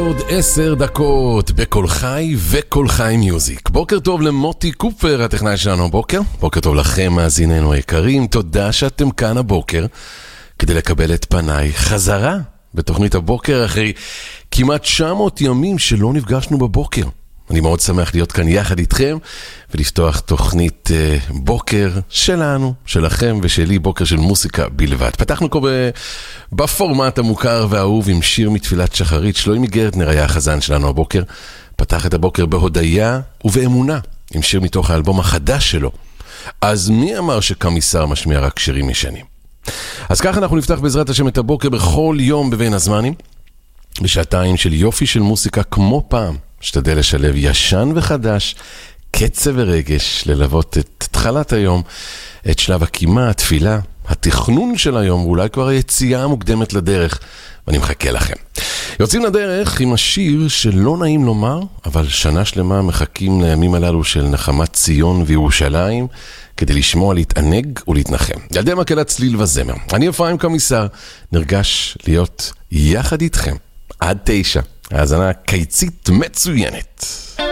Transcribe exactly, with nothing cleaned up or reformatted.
ועוד עשר דקות בכל חי וכל חי מיוזיק. בוקר טוב למוטי קופר, הטכנאי שלנו הבוקר. בוקר טוב לכם, מאזיננו היקרים. תודה שאתם כאן הבוקר כדי לקבל את פניי חזרה בתוכנית הבוקר אחרי כמעט תשע מאות ימים שלא נפגשנו בבוקר. אני מאוד שמח להיות כאן יחד איתכם ולפתוח תוכנית uh, בוקר שלנו, שלכם ושלי, בוקר של מוסיקה בלבד. פתחנו פה בפורמט המוכר והאהוב עם שיר מתפילת שחרית. שלוימי גרטנר היה החזן שלנו הבוקר. פתח את הבוקר בהודיה ובאמונה עם שיר מתוך האלבום החדש שלו. אז מי אמר שקמיסר משמיע רק שירים ישנים? אז ככה אנחנו נפתח בעזרת השם את הבוקר בכל יום בבין הזמנים, בשעתיים של יופי של מוסיקה כמו פעם. שתדל לשלב ישן וחדש, קצב ורגש, ללוות את תחלת היום, את שלב הקימה, התפילה, התכנון של היום, ואולי כבר היציאה המוקדמת לדרך, ואני מחכה לכם. יוצאים לדרך עם השיר שלא נעים לומר, אבל שנה שלמה מחכים לימים הללו של נחמת ציון וירושלים, כדי לשמוע, להתענג ולהתנחם. ילדי מקהלת צליל וזמר. אני אפרים קמיסר, נרגש להיות יחד איתכם עד תשע. האזנה קיצית מצוינת.